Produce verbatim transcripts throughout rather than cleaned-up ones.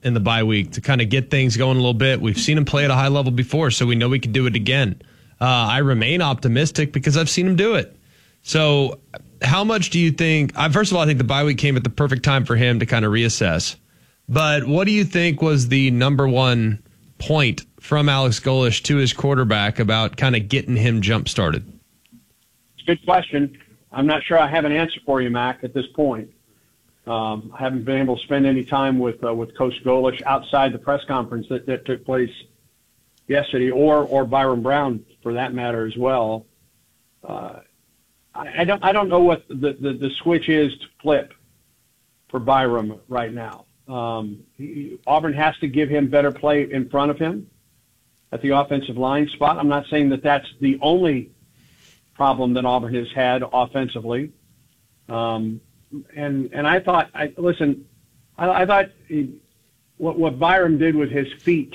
in the bye week to kind of get things going a little bit. We've seen him play at a high level before, so we know we can do it again. Uh, I remain optimistic because I've seen him do it. So how much do you think, uh, first of all, I think the bye week came at the perfect time for him to kind of reassess. But what do you think was the number one point from Alex Golesh to his quarterback about kind of getting him jump-started? It's a good question. I'm not sure I have an answer for you, Mac, at this point. Um, I haven't been able to spend any time with uh, with Coach Golesh outside the press conference that, that took place yesterday, or or Byrum Brown for that matter as well. Uh, I, I don't I don't know what the, the, the switch is to flip for Byrum right now. Um, he, Auburn has to give him better play in front of him at the offensive line spot. I'm not saying that that's the only problem that Auburn has had offensively. Um, and and I thought, I listen, I, I thought he, what what Byrum did with his feet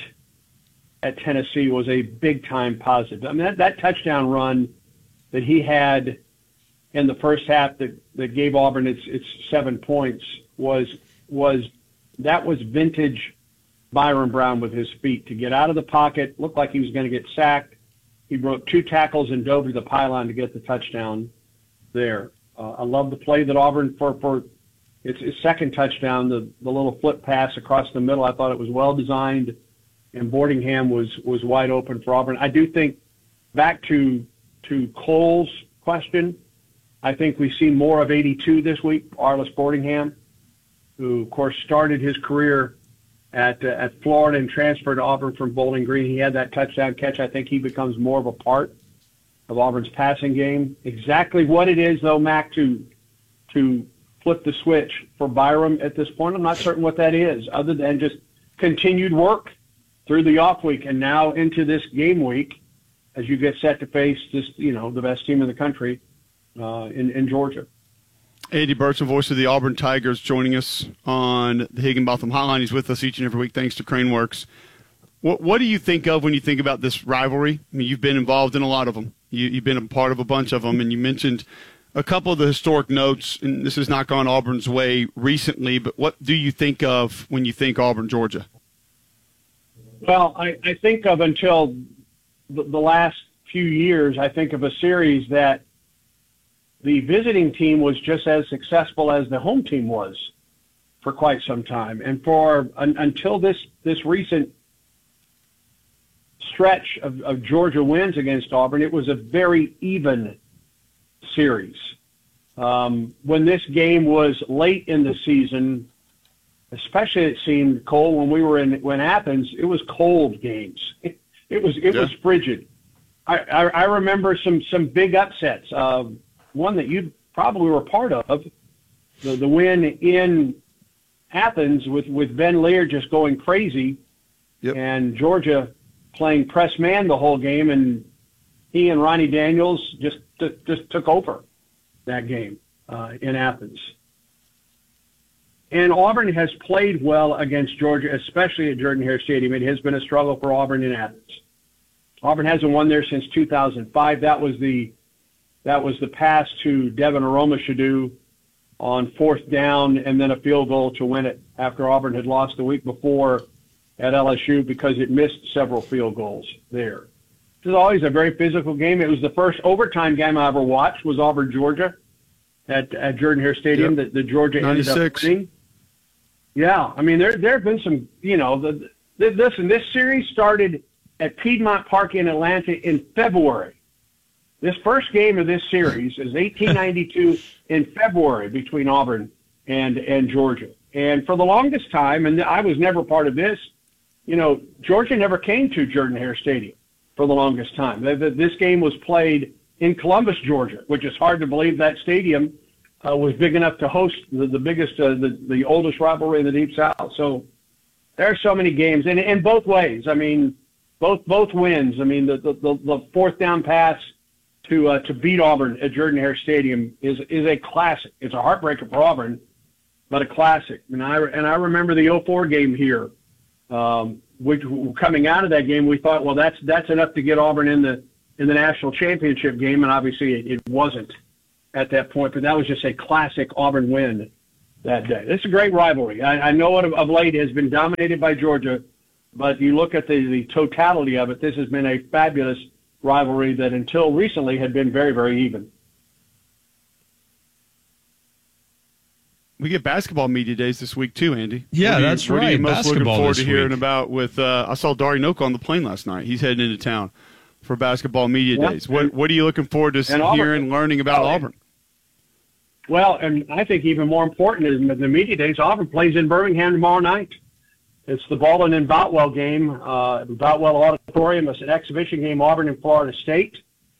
at Tennessee was a big time positive. I mean that, that touchdown run that he had in the first half that, that gave Auburn its its seven points was was that was vintage Byrum Brown with his feet to get out of the pocket, looked like he was going to get sacked. He broke two tackles and dove to the pylon to get the touchdown there. Uh, I love the play that Auburn for for its, its second touchdown, the the little flip pass across the middle. I thought it was well designed, and Boardingham was was wide open for Auburn. I do think, back to to Cole's question, I think we see more of eighty-two this week. Arlis Boardingham, who of course started his career at uh, at Florida and transferred to Auburn from Bowling Green. He had that touchdown catch. I think he becomes more of a part of Auburn's passing game. Exactly what it is, though, Mac, to to flip the switch for Byrum at this point, I'm not certain what that is, other than just continued work through the off week and now into this game week as you get set to face this, you know, the best team in the country uh, in, in Georgia. Andy Burcham, voice of the Auburn Tigers, joining us on the Higginbotham Hotline. He's with us each and every week thanks to Craneworks. What, what do you think of when you think about this rivalry? I mean, you've been involved in a lot of them. You, you've been a part of a bunch of them, and you mentioned a couple of the historic notes, and this has not gone Auburn's way recently, but what do you think of when you think Auburn, Georgia? Well, I, I think of until the, the last few years, I think of a series that the visiting team was just as successful as the home team was for quite some time. And for un, until this, this recent stretch of, of Georgia wins against Auburn, it was a very even series. Um, when this game was late in the season, especially it seemed, Cole, when we were in when Athens, it was cold games. It, it was it yeah. was frigid. I, I, I remember some some big upsets. Uh, one that you probably were part of, the the win in Athens with, with Ben Lear just going crazy, yep. and Georgia playing press man the whole game, and he and Ronnie Daniels just just took over that game uh, in Athens. And Auburn has played well against Georgia, especially at Jordan-Hare Stadium. It has been a struggle for Auburn in Athens. Auburn hasn't won there since two thousand five. That was the that was the pass to Devin Aroma-Shadu on fourth down, and then a field goal to win it after Auburn had lost the week before at L S U because it missed several field goals there. This is always a very physical game. It was the first overtime game I ever watched was Auburn, Georgia, at, at Jordan-Hare Stadium yep. that the Georgia ended up winning. Yeah, I mean, there there have been some, you know, the, the, listen, this series started at Piedmont Park in Atlanta in February. This first game of this series is eighteen ninety-two in February between Auburn and, and Georgia. And for the longest time, and I was never part of this, you know, Georgia never came to Jordan-Hare Stadium for the longest time. This game was played in Columbus, Georgia, which is hard to believe that stadium uh, was big enough to host the, the biggest, uh, the, the oldest rivalry in the Deep South. So there are so many games, and in both ways. I mean, both both wins. I mean, the the, the fourth down pass to uh, to beat Auburn at Jordan-Hare Stadium is is a classic. It's a heartbreaker for Auburn, but a classic. And I and I remember the oh four game here. Um, which coming out of that game, we thought, well, that's that's enough to get Auburn in the in the national championship game, and obviously it, it wasn't at that point. But that was just a classic Auburn win that day. This is a great rivalry. I, I know it of, of late has been dominated by Georgia, but you look at the, the totality of it, this has been a fabulous rivalry that until recently had been very, very even. We get basketball media days this week too, Andy. Yeah, what you, that's what right. What are you most basketball looking forward this to hearing week. about with, uh, I saw Dari Noka on the plane last night. He's heading into town for basketball media yeah. days. What What are you looking forward to and hearing, Auburn, learning about well, Auburn? Well, and I think even more important is the media days. Auburn plays in Birmingham tomorrow night. It's the Baldwin and Boutwell game, uh, Boutwell Auditorium. It's an exhibition game, Auburn and Florida State.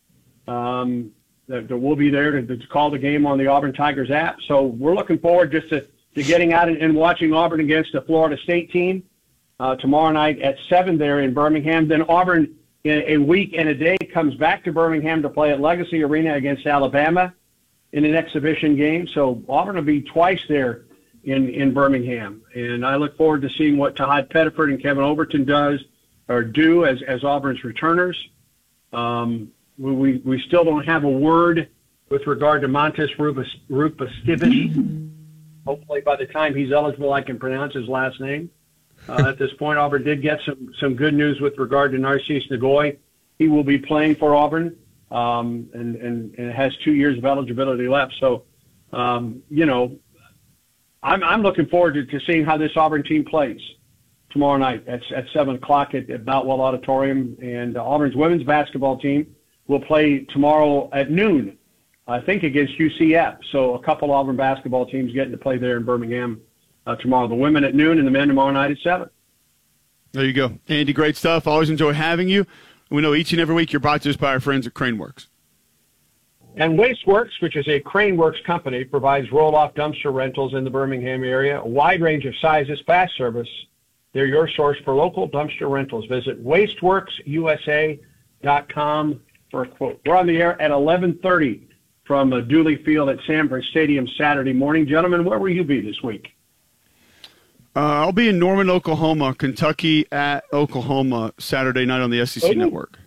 Um, that, that we'll be there to, to call the game on the Auburn Tigers app. So we're looking forward just to, to getting out and, and watching Auburn against the Florida State team uh, tomorrow night at seven there in Birmingham. Then Auburn, in a week and a day, comes back to Birmingham to play at Legacy Arena against Alabama in an exhibition game. So Auburn will be twice there in, in Birmingham. And I look forward to seeing what Todd Pettiford and Kevin Overton does or do as, as Auburn's returners. Um, we, we, we still don't have a word with regard to Montes Rupestivic. Hopefully by the time he's eligible, I can pronounce his last name. Uh, at this point, Auburn did get some, some good news with regard to Narcisse Nagoy. He will be playing for Auburn um, and, and, and has two years of eligibility left. So, um, you know, I'm, I'm looking forward to, to seeing how this Auburn team plays tomorrow night at, at seven o'clock at, at Boutwell Auditorium. And uh, Auburn's women's basketball team will play tomorrow at noon, I think, against U C F. So a couple Auburn basketball teams getting to play there in Birmingham uh, tomorrow. The women at noon and the men tomorrow night at seven. There you go. Andy, great stuff. Always enjoy having you. We know each and every week you're brought to us by our friends at Craneworks. And Wasteworks, which is a Craneworks company, provides roll-off dumpster rentals in the Birmingham area, a wide range of sizes, fast service. They're your source for local dumpster rentals. Visit wasteworks u s a dot com for a quote. We're on the air at eleven thirty from uh, Dooley Field at Sanford Stadium Saturday morning. Gentlemen, where will you be this week? Uh, I'll be in Norman, Oklahoma, Kentucky at Oklahoma Saturday night on the S E C oh, Network.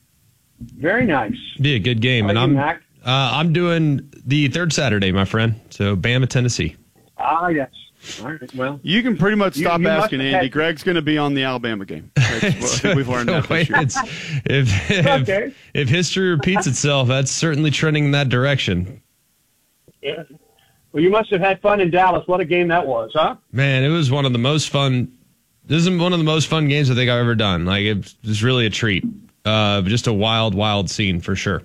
Very nice. Be a good game. How and are you, I'm Mac? uh, I'm doing the third Saturday, my friend. So Bama, Tennessee. Ah, yes. All right. Well, You can pretty much stop you must asking have Andy. had- Greg's going to be on the Alabama game. That's what- I think we've learned that The way this year. it's- if, if, Okay. if history repeats itself, that's certainly trending in that direction. yeah. Well, you must have had fun in Dallas. What a game that was, huh? Man, it was one of the most fun. This is one of the most fun games I think I've ever done. Like, it was really a treat. Uh, just a wild, wild scene for sure.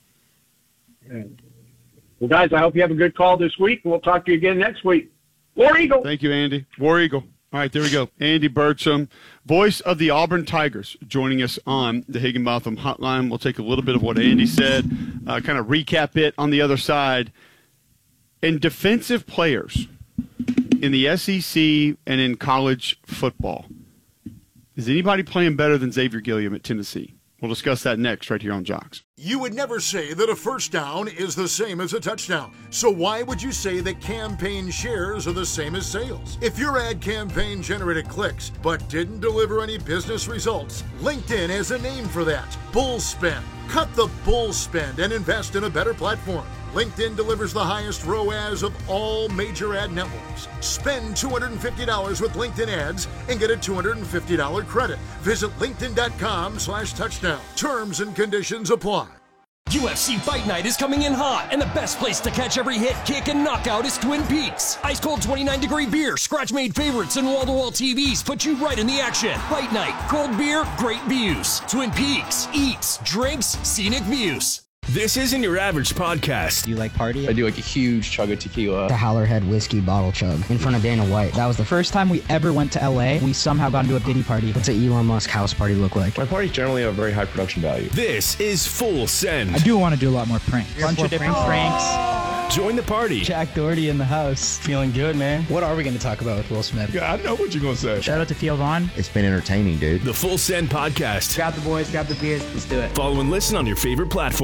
Well, guys, I hope you have a good call this week, and we'll talk to you again next week. War Eagle. Thank you, Andy. War Eagle. All right, there we go. Andy Burcham, voice of the Auburn Tigers, joining us on the Higginbotham Hotline. We'll take a little bit of what Andy said, uh, kind of recap it on the other side. And defensive players in the S E C and in college football, is anybody playing better than Xavier Gilliam at Tennessee? We'll discuss that next right here on Jocks. You would never say that a first down is the same as a touchdown. So why would you say that campaign shares are the same as sales? If your ad campaign generated clicks but didn't deliver any business results, LinkedIn has a name for that. Bull spend. Cut the bull spend and invest in a better platform. LinkedIn delivers the highest R O A S of all major ad networks. Spend two hundred fifty dollars with LinkedIn ads and get a two hundred fifty dollars credit. Visit linkedin.com slash touchdown. Terms and conditions apply. U F C Fight Night is coming in hot, and the best place to catch every hit, kick, and knockout is Twin Peaks. Ice cold twenty-nine degree beer, scratch-made favorites, and wall-to-wall T Vs put you right in the action. Fight Night, cold beer, great views. Twin Peaks, eats, drinks, scenic views. This isn't your average podcast. Do you like party? I do like a huge chug of tequila. The Howlerhead whiskey bottle chug in front of Dana White. That was the first time we ever went to L A. We somehow got into a Diddy party. What's an Elon Musk house party look like? My parties generally have very high production value. This is Full Send. I do want to do a lot more pranks. Bunch of different pranks. Join the party. Jack Doherty in the house. Feeling good, man. What are we going to talk about with Will Smith? Yeah, I know what you're going to say. Shout out to Theo Vaughn. It's been entertaining, dude. The Full Send podcast. Grab the boys, grab the beers. Let's do it. Follow and listen on your favorite platform.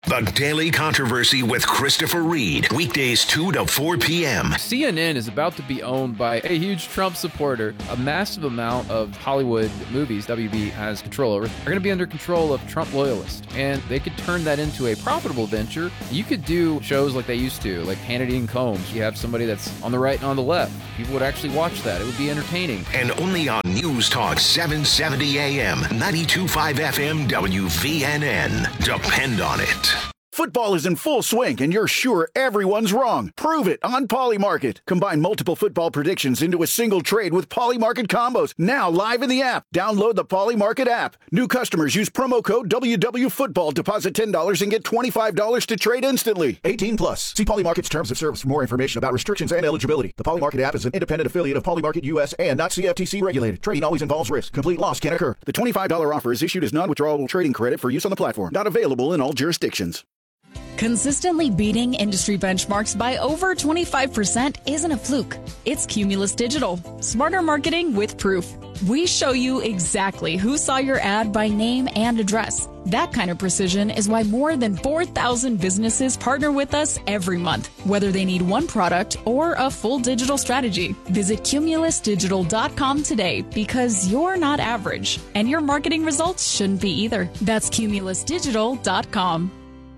The Daily Controversy with Christopher Reed. Weekdays two to four p.m. C N N is about to be owned by a huge Trump supporter. A massive amount of Hollywood movies W B has control over are going to be under control of Trump loyalists. And they could turn that into a profitable venture. You could do shows like they used to, like Hannity and Combs. You have somebody that's on the right and on the left. People would actually watch that. It would be entertaining. And only on News Talk seven seventy A M, ninety-two point five F M, W V N N. Depend on it. Football is in full swing, and you're sure everyone's wrong. Prove it on Polymarket. Combine multiple football predictions into a single trade with Polymarket combos. Now live in the app. Download the Polymarket app. New customers use promo code W W Football. Deposit ten dollars and get twenty-five dollars to trade instantly. eighteen plus. See Polymarket's terms of service for more information about restrictions and eligibility. The Polymarket app is an independent affiliate of Polymarket U S and not C F T C regulated. Trading always involves risk. Complete loss can occur. The twenty-five dollars offer is issued as non-withdrawable trading credit for use on the platform. Not available in all jurisdictions. Consistently beating industry benchmarks by over twenty-five percent isn't a fluke. It's Cumulus Digital. Smarter marketing with proof. We show you exactly who saw your ad by name and address. That kind of precision is why more than four thousand businesses partner with us every month, whether they need one product or a full digital strategy. Visit cumulus digital dot com today because you're not average, and your marketing results shouldn't be either. That's cumulus digital dot com.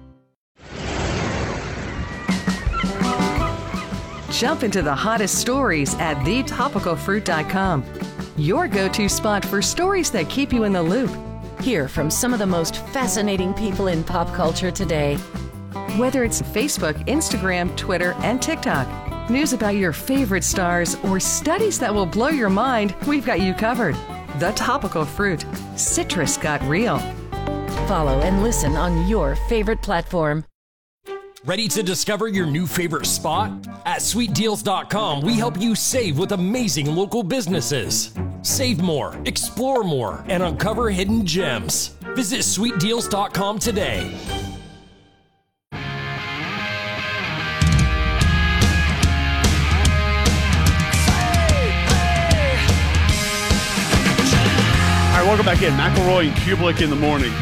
Jump into the hottest stories at the topical fruit dot com. Your go-to spot for stories that keep you in the loop. Hear from some of the most fascinating people in pop culture today. Whether it's Facebook, Instagram, Twitter, and TikTok, news about your favorite stars, or studies that will blow your mind, we've got you covered. The Topical Fruit. Citrus got real. Follow and listen on your favorite platform. Ready to discover your new favorite spot? At sweet deals dot com, we help you save with amazing local businesses. Save more, explore more, and uncover hidden gems. Visit sweet deals dot com today. All right, welcome back in. McElroy and Kublik in the morning.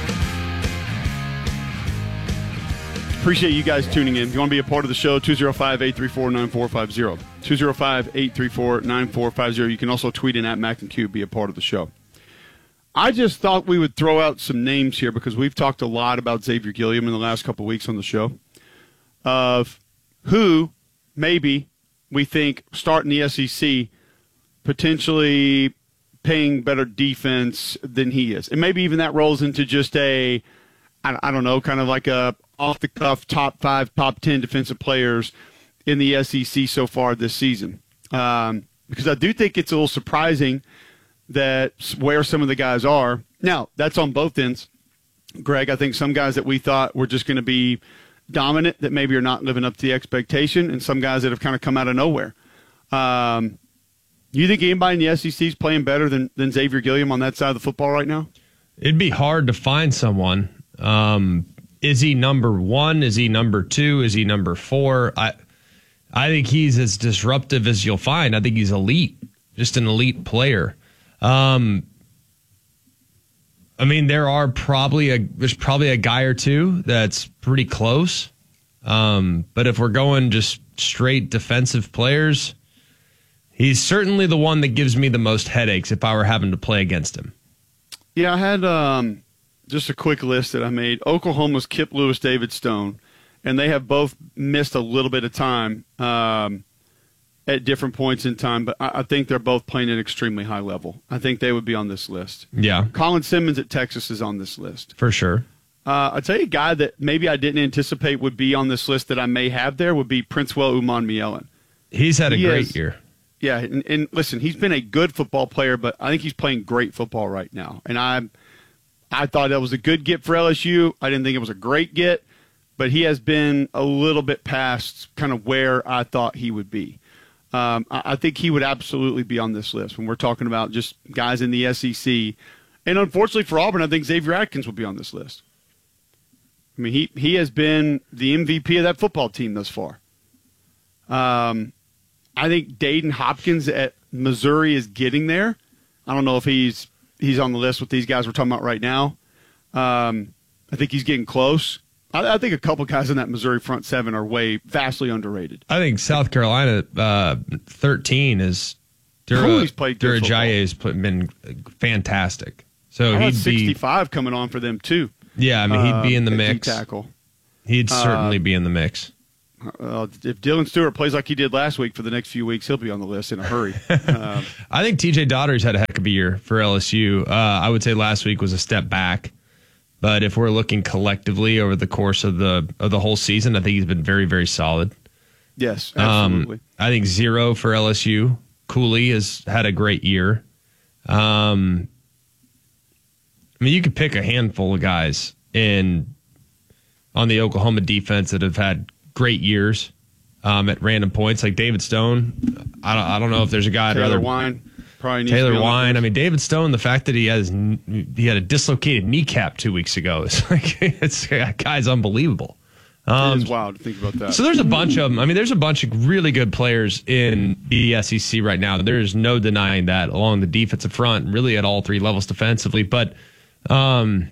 Appreciate you guys tuning in. If you want to be a part of the show, two oh five, eight three four, nine four five oh. two oh five, eight three four, nine four five oh. You can also tweet in at Mac and Q, be a part of the show. I just thought we would throw out some names here because we've talked a lot about Xavier Gilliam in the last couple of weeks on the show of who maybe we think starting the S E C potentially paying better defense than he is. And maybe even that rolls into just a, I, I don't know, kind of like a off-the-cuff top five, top ten defensive players in the S E C so far this season. Um, because I do think it's a little surprising that where some of the guys are. Now, that's on both ends. Greg, I think some guys that we thought were just going to be dominant that maybe are not living up to the expectation, and some guys that have kind of come out of nowhere. Um, you think anybody in the S E C is playing better than, than Xavier Gilliam on that side of the football right now? It'd be hard to find someone. Um, is he number one? Is he number two? Is he number four? I I think he's as disruptive as you'll find. I think he's elite, just an elite player. Um, I mean, there are probably a there's probably a guy or two that's pretty close. Um, but if we're going just straight defensive players, he's certainly the one that gives me the most headaches if I were having to play against him. Yeah, I had um, just a quick list that I made. Oklahoma's Kip Lewis, David Stone, and they have both missed a little bit of time um, at different points in time, but I, I think they're both playing at an extremely high level. I think they would be on this list. Yeah. Colin Simmons at Texas is on this list. For sure. Uh, I'll tell you a guy that maybe I didn't anticipate would be on this list that I may have there would be Princewell Uman-Mielen. He's had a he great is, year. Yeah, and, and listen, he's been a good football player, but I think he's playing great football right now. And I I thought that was a good get for L S U. I didn't think it was a great get, but he has been a little bit past kind of where I thought he would be. Um, I, I think he would absolutely be on this list when we're talking about just guys in the S E C. And unfortunately for Auburn, I think Xavier Atkins will be on this list. I mean, he, he has been the M V P of that football team thus far. Um, I think Dayton Hopkins at Missouri is getting there. I don't know if he's he's on the list with these guys we're talking about right now. Um, I think he's getting close. I, I think a couple guys in that Missouri front seven are way vastly underrated. I think South Carolina uh, thirteen is Cooley's played good Durajaye has been fantastic. So How about he'd be sixty-five coming on for them too. Yeah, I mean he'd be in the uh, mix. Tackle. He'd certainly uh, be in the mix. Uh, if Dylan Stewart plays like he did last week for the next few weeks, he'll be on the list in a hurry. um, I think T J Daugherty's had a heck of a year for L S U. Uh, I would say last week was a step back, but if we're looking collectively over the course of the of the whole season, I think he's been very, very solid. Yes, absolutely. Um, I think zero for L S U. Cooley has had a great year. Um, I mean, you could pick a handful of guys in on the Oklahoma defense that have had great years um, at random points, like David Stone. I don't, I don't know if there's a guy I'd Taylor rather. Wine, probably needs Taylor to be on the Wine. list. I mean, David Stone. The fact that he has he had a dislocated kneecap two weeks ago is like it's that guy's unbelievable. Um, it is wild to think about that. So there's a bunch of them. I mean, there's a bunch of really good players in the S E C right now. There's no denying that along the defensive front, really at all three levels defensively. But um,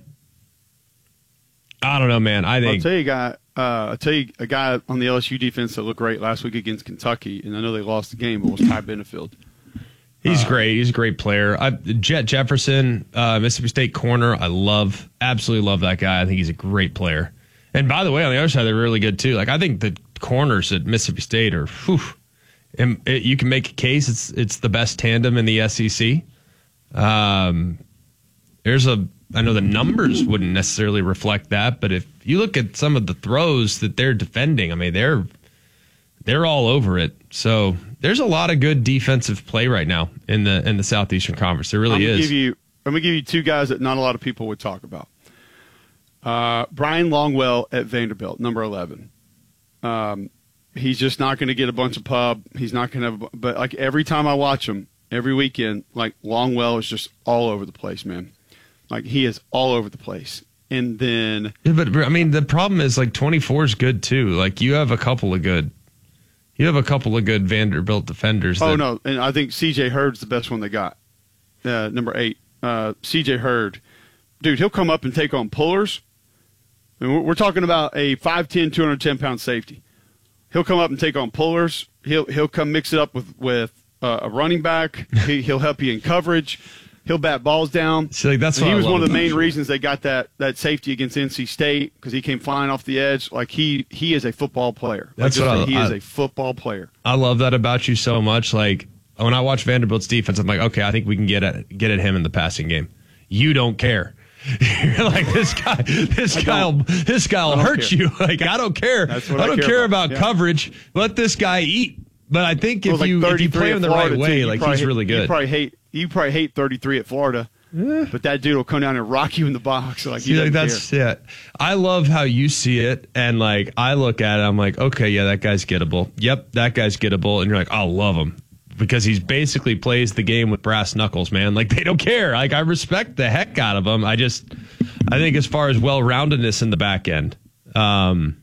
I don't know, man. I think I'll tell you a guy. Uh, I'll tell you a guy on the L S U defense that looked great last week against Kentucky, and I know they lost the game, but was Ty Benefield. he's uh, great. He's a great player. I, Jet Jefferson, uh, Mississippi State corner. I love, absolutely love that guy. I think he's a great player. And by the way, on the other side, they're really good too. Like I think the corners at Mississippi State are, whew, and it, you can make a case it's it's the best tandem in the S E C. Um, there's a, I know the numbers wouldn't necessarily reflect that, but if you look at some of the throws that they're defending, I mean they're they're all over it. So there's a lot of good defensive play right now in the in the Southeastern Conference. There really I'm gonna is. Give you, I'm gonna give you two guys that not a lot of people would talk about. Uh, Brian Longwell at Vanderbilt, number eleven. Um, he's just not going to get a bunch of pub. He's not going to have, but like every time I watch him, every weekend, like Longwell is just all over the place, man. Like he is all over the place. And then, yeah, but I mean, the problem is like twenty-four is good too. Like you have a couple of good, you have a couple of good Vanderbilt defenders. oh that, no, and I think C J Hurd's the best one they got. Uh, number eight, uh, C J Hurd, dude, he'll come up and take on pullers. I mean, we're talking about a five ten, two hundred ten pound safety. He'll come up and take on pullers. He'll he'll come mix it up with with uh, a running back. he, he'll help you in coverage. He'll bat balls down. See, like, that's and what he I was love one of the about main him. reasons they got that that safety against N C State because he came flying off the edge. Like he he is a football player. Like, That's just what like, I- he is I- a football player. I love that about you so much. Like when I watch Vanderbilt's defense, I'm like, okay, I think we can get at get at him in the passing game. You don't care. You're like this guy. This guy. This guy will hurt care. you. Like I don't care. That's what I I don't care care about. about, Yeah. coverage. Let this guy eat. But I think It if was like you if you play thirty-three him at the Florida, right too. way, You like probably he's hate- really You good. probably hate you probably hate thirty-three at Florida, but that dude will come down and rock you in the box. Like, See, he like doesn't that's care. yeah. I love how you see it, and like I look at it, I'm like, okay, yeah, that guy's gettable. Yep, that guy's gettable, and you're like, I love him because he's basically plays the game with brass knuckles, man. Like they don't care. Like I respect the heck out of him. I just, I think as far as well-roundedness in the back end, um,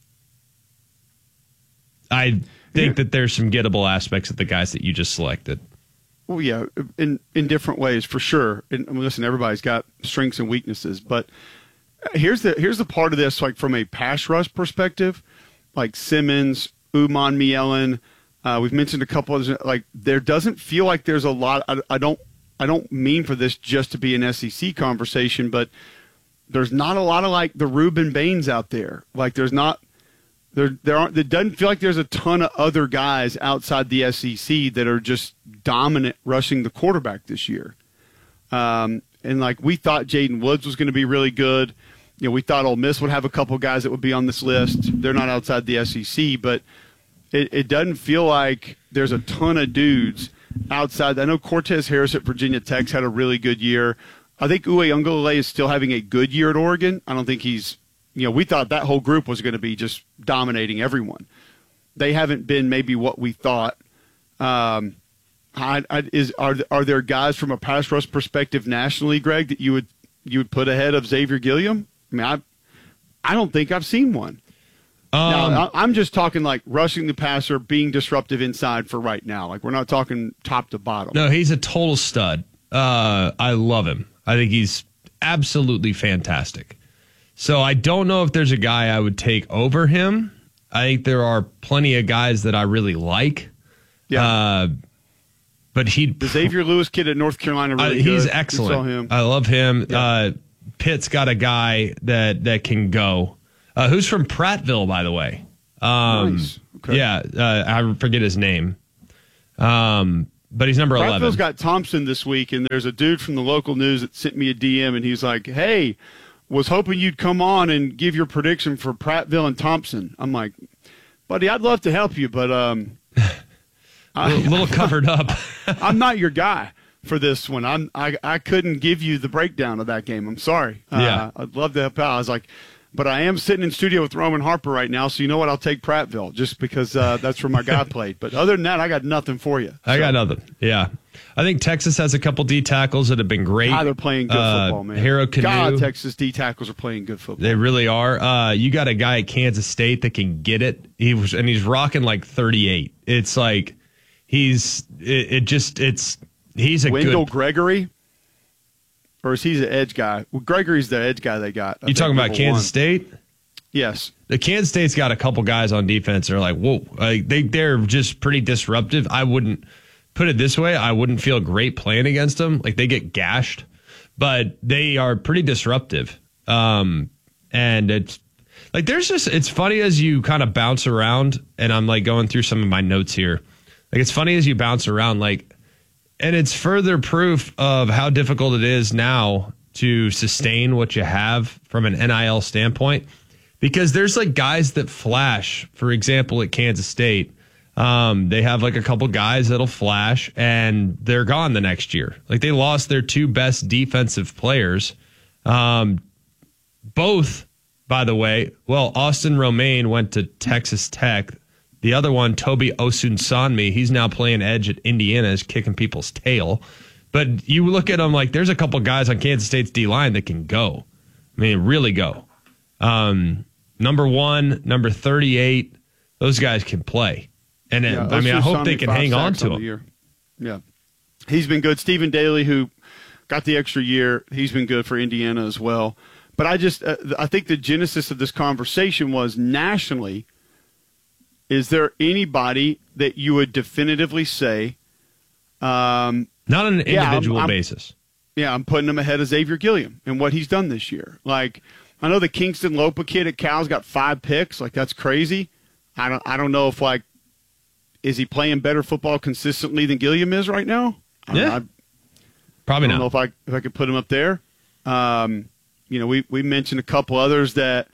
I think that there's some gettable aspects of the guys that you just selected. Well, yeah, in in different ways for sure. And I mean, listen, everybody's got strengths and weaknesses, but here's the here's the part of this, like from a pass rush perspective, like Simmons, Uman Mielen. Uh, we've mentioned a couple of like there doesn't feel like there's a lot. I, I don't I don't mean for this just to be an S E C conversation, but there's not a lot of like the Reuben Baines out there. Like there's not. There, there aren't. It doesn't feel like there's a ton of other guys outside the S E C that are just dominant rushing the quarterback this year. Um, and like we thought, Jaden Woods was going to be really good. You know, we thought Ole Miss would have a couple guys that would be on this list. They're not outside the S E C, but it, it doesn't feel like there's a ton of dudes outside. I know Cortez Harris at Virginia Tech's had a really good year. I think Uwe Ungalale is still having a good year at Oregon. I don't think he's. You know, we thought that whole group was going to be just dominating everyone. They haven't been maybe what we thought. Um, I, I, is are are there guys from a pass rush perspective nationally, Greg, that you would you would put ahead of Xavier Gilliam? I mean, I I don't think I've seen one. Um, now, I, I'm just talking like rushing the passer, being disruptive inside for right now. Like we're not talking top to bottom. No, he's a total stud. Uh, I love him. I think he's absolutely fantastic. So I don't know if there's a guy I would take over him. I think there are plenty of guys that I really like. Yeah. Uh, but he the Xavier Lewis kid at North Carolina really uh, he's good. excellent. You saw him. I love him. Yeah. Uh, Pitt's got a guy that that can go. Uh, who's from Prattville, by the way? Um, nice. Okay. Yeah, uh, I forget his name. Um, but he's number eleven. Prattville's got Thompson this week, and there's a dude from the local news that sent me a D M, and he's like, "Hey, was hoping you'd come on and give your prediction for Prattville and Thompson." I'm like, "Buddy, I'd love to help you, but um, a little, little covered up. I'm not your guy for this one. I'm I I couldn't give you the breakdown of that game. I'm sorry. Yeah, uh, I'd love to help out." I was like, but I am sitting in studio with Roman Harper right now, so you know what? I'll take Prattville just because uh, that's where my guy played. But other than that, I got nothing for you. I so. got nothing. Yeah. I think Texas has a couple D tackles that have been great. God, they're playing good uh, football, man. Hero Canoe. God, Texas D tackles are playing good football. They really are. Uh, you got a guy at Kansas State that can get it. He was, and he's rocking like thirty-eight. It's like he's. It, it just. It's. He's a Wendell good. Gregory, or is he the edge guy? Well, Gregory's the edge guy they got. You talking about Kansas one. State? Yes. The Kansas State's got a couple guys on defense that are like, whoa, like they, they're just pretty disruptive. I wouldn't put it this way. I wouldn't feel great playing against them. Like they get gashed, but they are pretty disruptive. Um, and it's like, there's just, it's funny as you kind of bounce around, and I'm like going through some of my notes here. Like it's funny as you bounce around, like, and it's further proof of how difficult it is now to sustain what you have from an N I L standpoint. Because there's like guys that flash, for example, at Kansas State, um, they have like a couple guys that'll flash and they're gone the next year. Like they lost their two best defensive players. Um, both, by the way, well, Austin Romaine went to Texas Tech. The other one, Toby Osunsanmi, he's now playing edge at Indiana, is kicking people's tail. But you look at them like there's a couple guys on Kansas State's D-line that can go. I mean, really go. Um, number one, number thirty-eight, those guys can play. And it, yeah, I mean, I hope they can hang on to on him. Yeah. He's been good. Stephen Daly, who got the extra year, he's been good for Indiana as well. But I just, uh, I think the genesis of this conversation was nationally, is there anybody that you would definitively say, um, not on an individual yeah, I'm, I'm, basis. Yeah, I'm putting him ahead of Xavier Gilliam and what he's done this year. Like, I know the Kingston Lopa kid at Cal's got five picks. Like, that's crazy. I don't I don't know if, like, is he playing better football consistently than Gilliam is right now? Yeah. I, Probably I don't not. know if I, if I could put him up there. Um, you know, we, we mentioned a couple others that,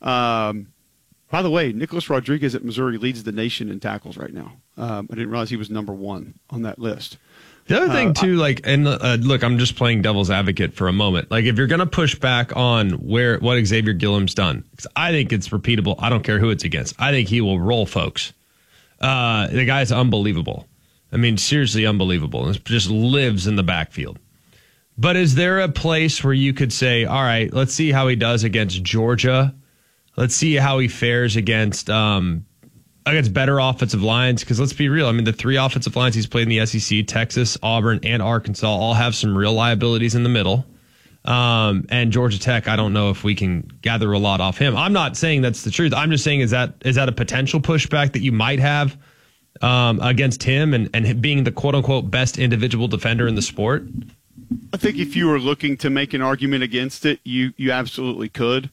um, by the way, Nicholas Rodriguez at Missouri leads the nation in tackles right now. Um, I didn't realize he was number one on that list. The other thing, uh, too, like, and uh, look, I'm just playing devil's advocate for a moment. Like, if you're going to push back on where what Xavier Gilliam's done, because I think it's repeatable. I don't care who it's against. I think he will roll folks. Uh, the guy's unbelievable. I mean, seriously unbelievable. And just lives in the backfield. But is there a place where you could say, all right, let's see how he does against Georgia. Let's see how he fares against um, against better offensive lines, because let's be real. I mean, the three offensive lines he's played in the S E C, Texas, Auburn, and Arkansas, all have some real liabilities in the middle. Um, and Georgia Tech, I don't know if we can gather a lot off him. I'm not saying that's the truth. I'm just saying, is that is that a potential pushback that you might have um, against him and, and being the quote-unquote best individual defender in the sport? I think if you were looking to make an argument against it, you, you absolutely could.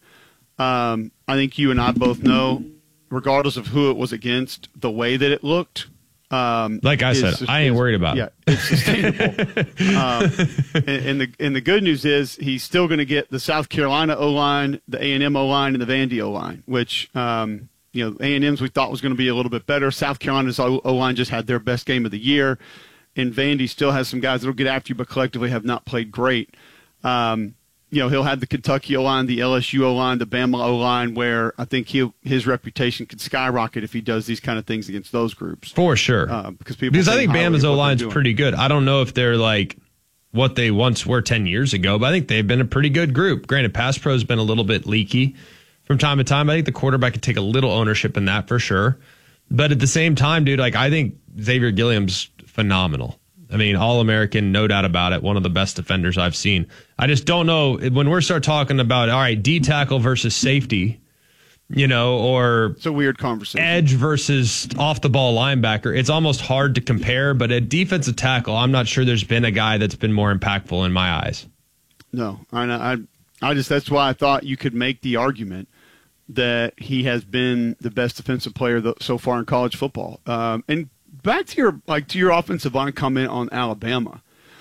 Um, I think you and I both know, regardless of who it was against, the way that it looked. Um, like I said, is, I ain't is, worried about yeah, it. It's sustainable. um, and, and the and the good news is he's still going to get the South Carolina O-line, the A and M O-line, and the Vandy O-line, which, um, you know, A and M's we thought was going to be a little bit better. South Carolina's O-line just had their best game of the year. And Vandy still has some guys that will get after you, but collectively have not played great. Um, you know, he'll have the Kentucky O-line, the L S U O-line, the Bama O-line, where I think he his reputation could skyrocket if he does these kind of things against those groups. For sure. Uh, because people because I think Bama's O-line's pretty good. I don't know if they're like what they once were ten years ago, but I think they've been a pretty good group. Granted, Pass Pro's been a little bit leaky from time to time. I think the quarterback could take a little ownership in that for sure. But at the same time, dude, like I think Xavier Gilliam's phenomenal. I mean, All-American, no doubt about it. One of the best defenders I've seen. I just don't know when we start talking about, all right, D tackle versus safety, you know, or it's a weird conversation. Edge versus off the ball linebacker. It's almost hard to compare, but at defensive tackle, I'm not sure there's been a guy that's been more impactful in my eyes. No, I, I, I just, that's why I thought you could make the argument that he has been the best defensive player so far in college football. Um, and back to your, like, to your offensive line comment on Alabama.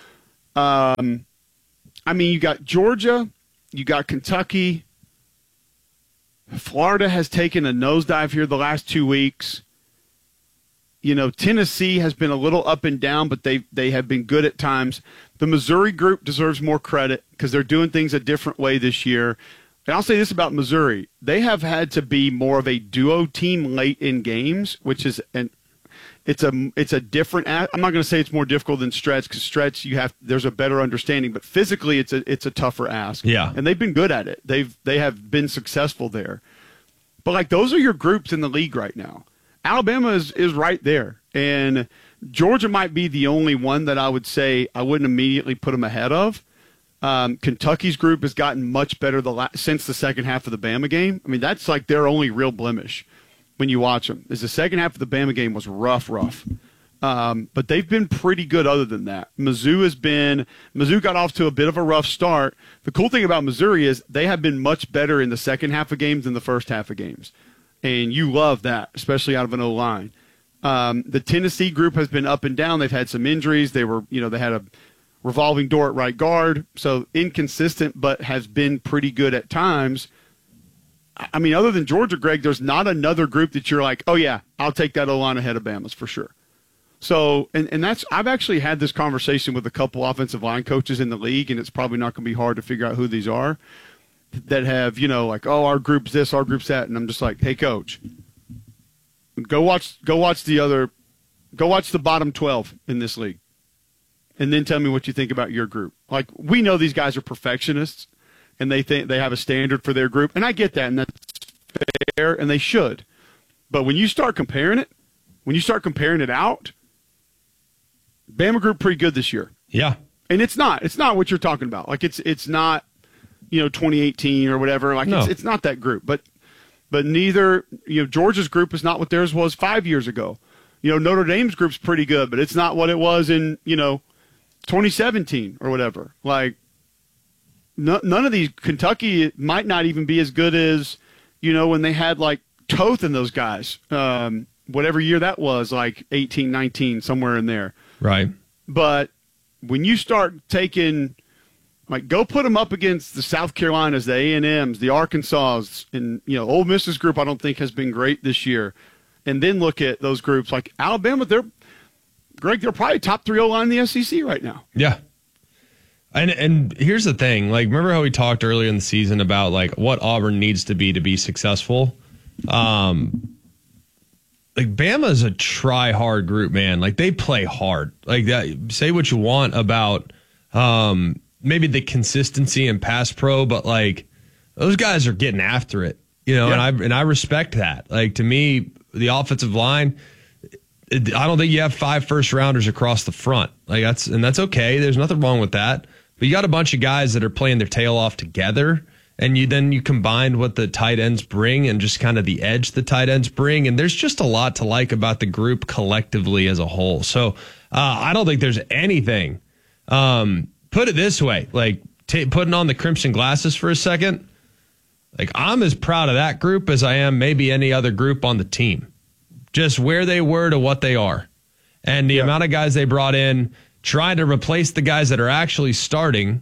Um, I mean, you got Georgia, you got Kentucky. Florida has taken a nosedive here the last two weeks. You know, Tennessee has been a little up and down, but they they have been good at times. The Missouri group deserves more credit because they're doing things a different way this year. And I'll say this about Missouri. They have had to be more of a duo team late in games, which is an it's a it's a different I'm not going to say it's more difficult than stretch because stretch you have there's a better understanding, but physically it's a it's a tougher ask. Yeah. And they've been good at it. They've they have been successful there. But like those are your groups in the league right now. Alabama is, is right there. And Georgia might be the only one that I would say I wouldn't immediately put them ahead of. Um, Kentucky's group has gotten much better the la- since the second half of the Bama game. I mean, that's like their only real blemish when you watch them. Is the second half of the Bama game was rough, rough. Um, but they've been pretty good other than that. Mizzou has been – Mizzou got off to a bit of a rough start. The cool thing about Missouri is they have been much better in the second half of games than the first half of games. And you love that, especially out of an O-line. Um, the Tennessee group has been up and down. They've had some injuries. They were, you know, they had a revolving door at right guard, so inconsistent, but has been pretty good at times. I mean, other than Georgia, Greg, there's not another group that you're like, oh yeah, I'll take that O-line ahead of Bama's for sure. So, and, and that's, I've actually had this conversation with a couple offensive line coaches in the league, and it's probably not going to be hard to figure out who these are that have, you know, like, oh, our group's this, our group's that. And I'm just like, hey, coach, go watch, go watch the other, go watch the bottom twelve in this league. And then tell me what you think about your group. Like, we know these guys are perfectionists, and they think they have a standard for their group. And I get that, and that's fair, and they should. But when you start comparing it, when you start comparing it out, Bama group pretty good this year. Yeah. And it's not. It's not what you're talking about. Like, it's it's not, you know, twenty eighteen or whatever. Like, no. it's, it's not that group. But but neither, you know, Georgia's group is not what theirs was five years ago. You know, Notre Dame's group's pretty good, but it's not what it was in, you know, twenty seventeen or whatever. Like, no, none of these, Kentucky might not even be as good as, you know, when they had, like, Toth and those guys, um, whatever year that was, like eighteen, nineteen, somewhere in there. Right. But when you start taking, like, go put them up against the South Carolinas, the A and M's, the Arkansas, and, you know, Ole Miss's group I don't think has been great this year. And then look at those groups like Alabama, they're, Greg, they're probably top three O-line in the S E C right now. Yeah. And and here's the thing. Like, remember how we talked earlier in the season about, like, what Auburn needs to be to be successful? Um, like, Bama's a try-hard group, man. Like, they play hard. Like, that. Say what you want about um, maybe the consistency in pass pro, but, like, those guys are getting after it. You know, yeah. and I and I respect that. Like, to me, the offensive line, I don't think you have five first rounders across the front. Like, that's and that's okay. There's nothing wrong with that. But you got a bunch of guys that are playing their tail off together, and you then you combine what the tight ends bring and just kind of the edge the tight ends bring, and there's just a lot to like about the group collectively as a whole. So uh, I don't think there's anything. Um, put it this way, like t- putting on the crimson glasses for a second. Like, I'm as proud of that group as I am maybe any other group on the team. Just where they were to what they are. And the yeah. amount of guys they brought in, trying to replace the guys that are actually starting,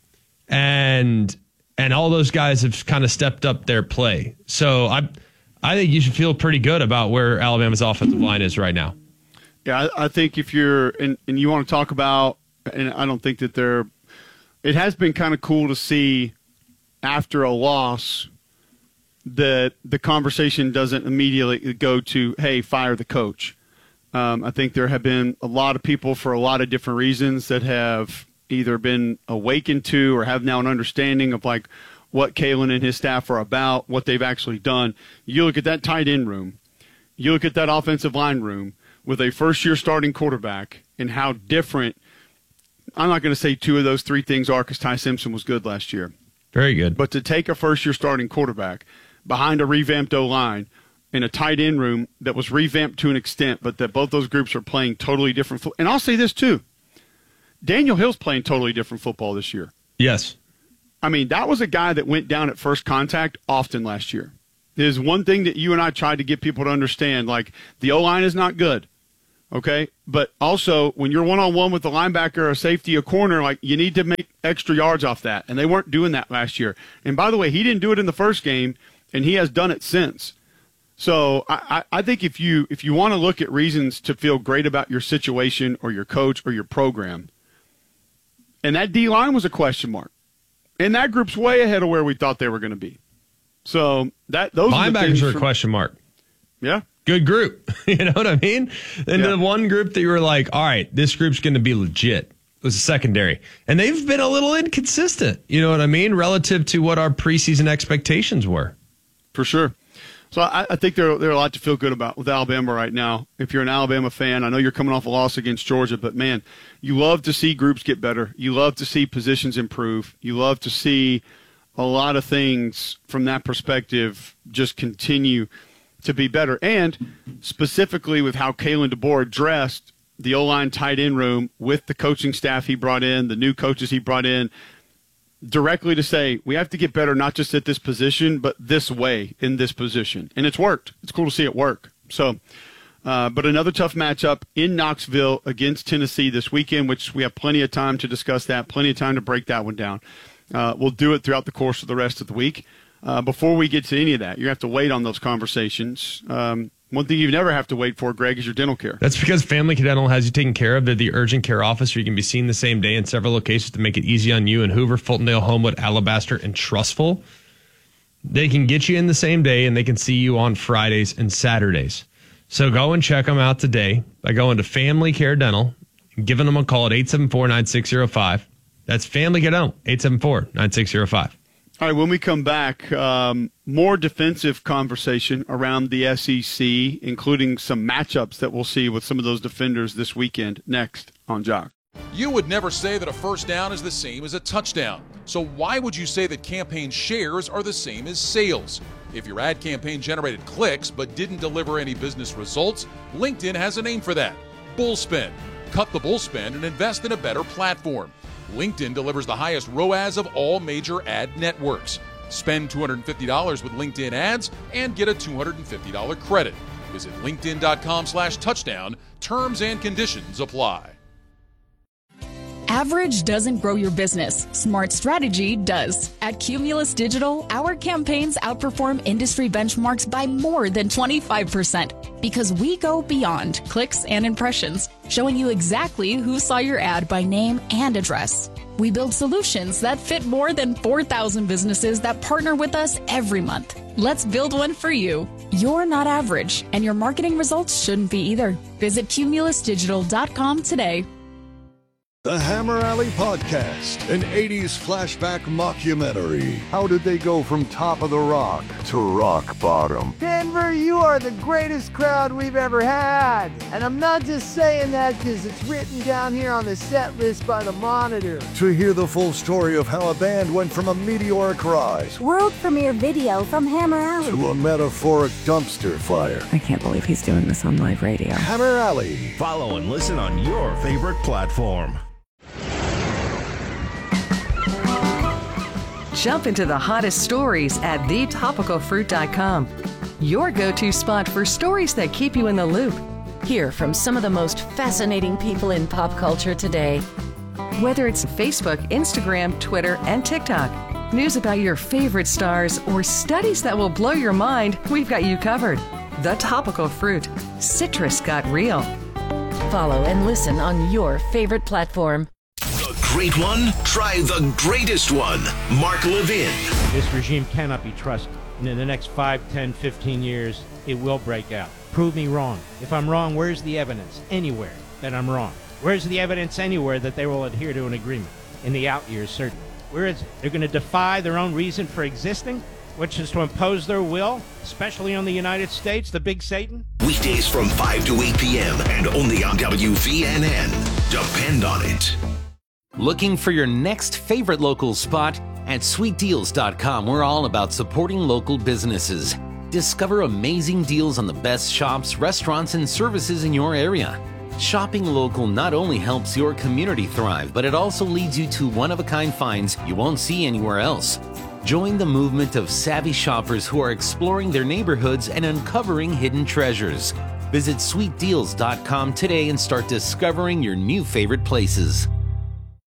and and all those guys have kind of stepped up their play. So I I think you should feel pretty good about where Alabama's offensive line is right now. Yeah, I, I think if you're, and, and you want to talk about, and I don't think that they're, it has been kind of cool to see after a loss that the conversation doesn't immediately go to, hey, fire the coach. Um, I think there have been a lot of people for a lot of different reasons that have either been awakened to or have now an understanding of, like, what Kalen and his staff are about, what they've actually done. You look at that tight end room. You look at that offensive line room with a first-year starting quarterback and how different. I'm not going to say two of those three things are because Ty Simpson was good last year. Very good. But to take a first-year starting quarterback behind a revamped O-line in a tight end room that was revamped to an extent, but that both those groups are playing totally different football. And I'll say this too. Daniel Hill's playing totally different football this year. Yes. I mean, that was a guy that went down at first contact often last year. There's one thing that you and I tried to get people to understand, like the O-line is not good, okay? But also, when you're one-on-one with a linebacker, a safety, a corner, like you need to make extra yards off that. And they weren't doing that last year. And by the way, he didn't do it in the first game, and he has done it since. So I, I think if you if you want to look at reasons to feel great about your situation or your coach or your program, and that D-line was a question mark. And that group's way ahead of where we thought they were going to be. So that those linebackers are, are a from, question mark. Yeah. Good group. You know what I mean? And yeah. the one group that you were like, all right, this group's going to be legit was the secondary. And they've been a little inconsistent, you know what I mean, relative to what our preseason expectations were. For sure. So I, I think there, there are a lot to feel good about with Alabama right now. If you're an Alabama fan, I know you're coming off a loss against Georgia, but, man, you love to see groups get better. You love to see positions improve. You love to see a lot of things from that perspective just continue to be better. And specifically with how Kalen DeBoer addressed the O-line tight end room with the coaching staff he brought in, the new coaches he brought in, directly to say we have to get better not just at this position but this way in this position. And it's worked. It's cool to see it work. So, uh, but another tough matchup in Knoxville against Tennessee this weekend, which we have plenty of time to discuss that, plenty of time to break that one down. Uh, we'll do it throughout the course of the rest of the week. Uh, before we get to any of that, you have to wait on those conversations. Um, one thing you never have to wait for, Greg, is your dental care. That's because Family Dental has you taken care of. They're the urgent care office where you can be seen the same day in several locations to make it easy on you in Hoover, Fultondale, Homewood, Alabaster, and Trustful. They can get you in the same day, and they can see you on Fridays and Saturdays. So go and check them out today by going to Family Care Dental and giving them a call at eight seven four, nine six zero five. That's Family Care Dental, eight seven four, nine six zero five. All right, when we come back, um, more defensive conversation around the S E C, including some matchups that we'll see with some of those defenders this weekend, next on Jock. You would never say that a first down is the same as a touchdown. So why would you say that campaign shares are the same as sales? If your ad campaign generated clicks but didn't deliver any business results, LinkedIn has a name for that. Bullspend. Cut the bullspend and invest in a better platform. LinkedIn delivers the highest R O A S of all major ad networks. Spend two hundred fifty dollars with LinkedIn ads and get a two hundred fifty dollars credit. Visit linkedin.com slash touchdown. Terms and conditions apply. Average doesn't grow your business. Smart strategy does. At Cumulus Digital, our campaigns outperform industry benchmarks by more than twenty-five percent because we go beyond clicks and impressions, showing you exactly who saw your ad by name and address. We build solutions that fit more than four thousand businesses that partner with us every month. Let's build one for you. You're not average, and your marketing results shouldn't be either. Visit cumulus digital dot com today. The Hammer Alley Podcast, an eighties flashback mockumentary. How did they go from top of the rock to rock bottom? Denver, you are the greatest crowd we've ever had. And I'm not just saying that because it's written down here on the set list by the Monitor. To hear the full story of how a band went from a meteoric rise, world premiere video from Hammer Alley, to a metaphoric dumpster fire. I can't believe he's doing this on live radio. Hammer Alley. Follow and listen on your favorite platform. Jump into the hottest stories at the topical fruit dot com. Your go-to spot for stories that keep you in the loop. Hear from some of the most fascinating people in pop culture today. Whether it's Facebook, Instagram, Twitter, and TikTok, news about your favorite stars, or studies that will blow your mind, we've got you covered. The Topical Fruit. Citrus got real. Follow and listen on your favorite platform. Great one? Try the greatest one. Mark Levin. This regime cannot be trusted. And in the next five, ten, fifteen years, it will break out. Prove me wrong. If I'm wrong, where's the evidence anywhere that I'm wrong? Where's the evidence anywhere that they will adhere to an agreement? In the out years, certainly. Where is it? They're going to defy their own reason for existing? which is to impose their will, especially on the United States, the big Satan? Weekdays from five to eight p.m. and only on W V N N. Depend on it. Looking for your next favorite local spot? At sweet deals dot com, we're all about supporting local businesses. Discover amazing deals on the best shops, restaurants, and services in your area. Shopping local not only helps your community thrive, but it also leads you to one-of-a-kind finds you won't see anywhere else. Join the movement of savvy shoppers who are exploring their neighborhoods and uncovering hidden treasures. Visit sweet deals dot com today and start discovering your new favorite places.